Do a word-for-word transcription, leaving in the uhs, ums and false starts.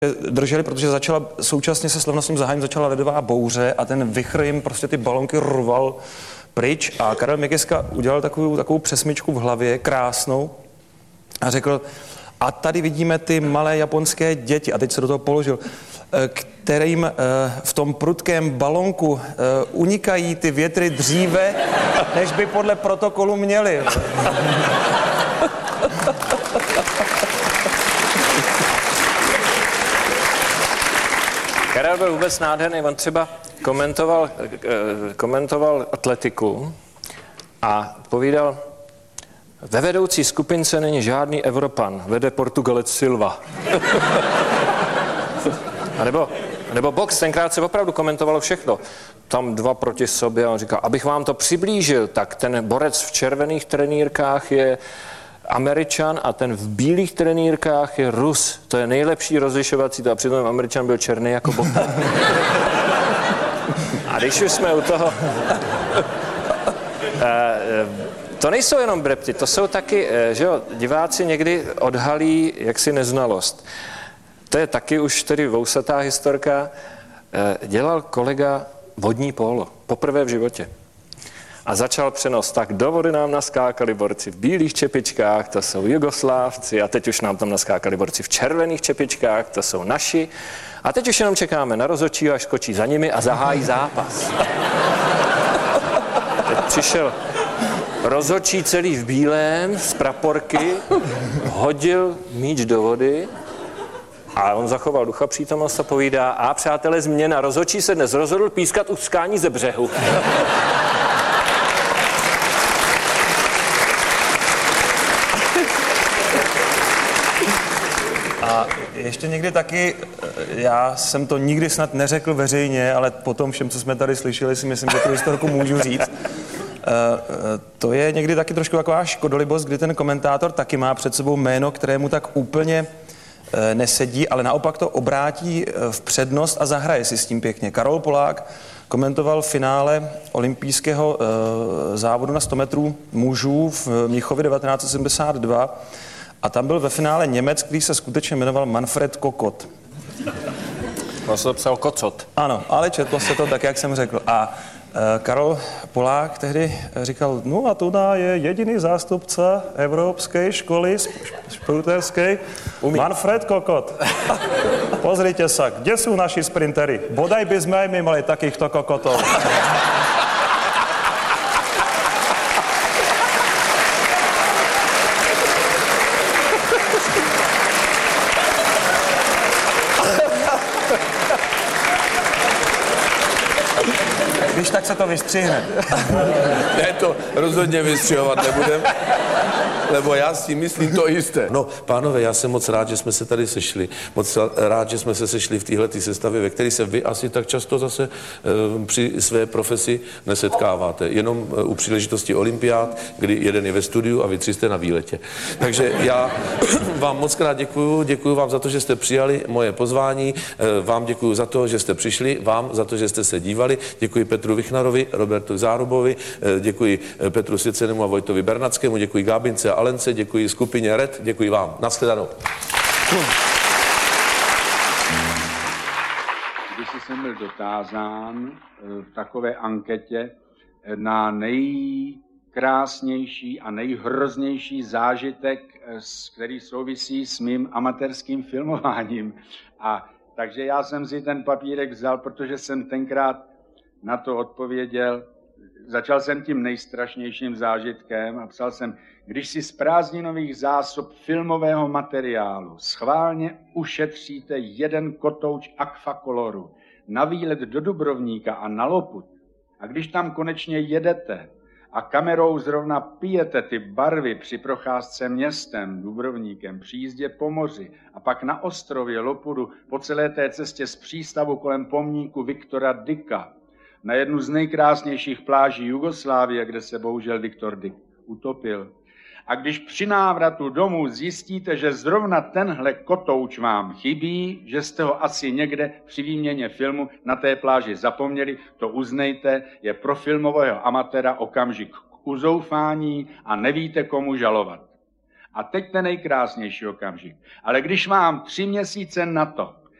drželi, protože začala, současně se slavnostním zahájením začala ledová bouře a ten vichr jim prostě ty balonky rval pryč a Karel Mikiska udělal takovou, takovou přesmičku v hlavě, krásnou a řekl, a tady vidíme ty malé japonské děti, a teď se do toho položil, kterým v tom prudkém balonku unikají ty větry dříve, než by podle protokolu měli. Karel byl vůbec nádherný, on třeba komentoval, komentoval atletiku a povídal, ve vedoucí skupince není žádný Evropan, vede Portugalec Silva. A nebo, nebo box, tenkrát se opravdu komentovalo všechno. Tam dva proti sobě a on říkal, abych vám to přiblížil, tak ten borec v červených trenýrkách je Američan a ten v bílých trenýrkách je Rus. To je nejlepší rozlišovací, to a přitom Američan byl černý jako bota. A když už jsme u toho... To nejsou jenom brepty, to jsou taky, že jo, diváci někdy odhalí jaksi neznalost. To je taky už tedy vousatá historka. Dělal kolega vodní pólo, poprvé v životě. A začal přenos, tak do vody nám naskákali borci v bílých čepičkách, to jsou Jugoslávci, a teď už nám tam naskákali borci v červených čepičkách, to jsou naši. A teď už jenom čekáme na rozhodčího, až skočí za nimi a zahájí zápas. Teď přišel rozhodčí celý v bílém, z praporky, hodil míč do vody a on zachoval ducha přítomnost a povídá, a přátelé, změna, rozhodčí se dnes rozhodl pískat uskání ze břehu. A ještě někdy taky, já jsem to nikdy snad neřekl veřejně, ale po tom všem, co jsme tady slyšeli, si myslím, že tu historku můžu říct. To je někdy taky trošku taková škodolibost, kdy ten komentátor taky má před sebou jméno, kterému tak úplně nesedí, ale naopak to obrátí v přednost a zahraje si s tím pěkně. Karol Polák komentoval finále olympijského závodu na sto metrů mužů v Mnichově devatenáct set sedmdesát dva a tam byl ve finále Němec, který se skutečně jmenoval Manfred Kokot. On se to psal Kocot. Ano, ale četlo se to tak, jak jsem řekl. A Karol Polák tehdy říkal, no a tu je jediný zástupce Evropské školy šprinterské, Manfred Kokot. Pozrite se, kde jsou naši sprintery? Bodaj by jsme my mali takýchto kokotov. Když tak se to vystřihne. Ne, to rozhodně vystřihovat nebudem, lebo já si myslím to jisté. No, pánové, já jsem moc rád, že jsme se tady sešli. Moc rád, že jsme se sešli v téhleté sestavě, ve které se vy asi tak často zase e, při své profesi nesetkáváte. Jenom e, u příležitosti olympiád, kdy jeden je ve studiu a vy tři jste na výletě. Takže já vám moc krát děkuju, děkuju vám za to, že jste přijali moje pozvání, e, vám děkuju za to, že jste přišli, vám za to, že jste se dívali, děkuji Petru Vichnarovi, Robertu Zárubovi, e, děkuji Petru Sicenemu a Vojtovi Bernackému, děkuji Gábince a Alence, děkuji skupině Red, děkuji vám. Nashledanou. Když jsem byl dotázán v takové anketě na nejkrásnější a nejhroznější zážitek, který souvisí s mým amatérským filmováním. A takže já jsem si ten papírek vzal, protože jsem tenkrát na to odpověděl. Začal jsem tím nejstrašnějším zážitkem a psal jsem, když si z prázdninových zásob filmového materiálu schválně ušetříte jeden kotouč Aquakoloru na výlet do Dubrovníka a na Lopud, a když tam konečně jedete a kamerou zrovna pijete ty barvy při procházce městem, Dubrovníkem, při jízdě po moři a pak na ostrově Lopudu po celé té cestě z přístavu kolem pomníku Viktora Dicka, na jednu z nejkrásnějších pláží Jugoslávie, kde se bohužel Viktor Dick utopil. A když při návratu domů zjistíte, že zrovna tenhle kotouč vám chybí, že jste ho asi někde při výměně filmu na té pláži zapomněli, to uznejte, je pro filmového amatéra okamžik k uzoufání a nevíte, komu žalovat. A teď ten nejkrásnější okamžik. Ale když mám tři měsíce na to,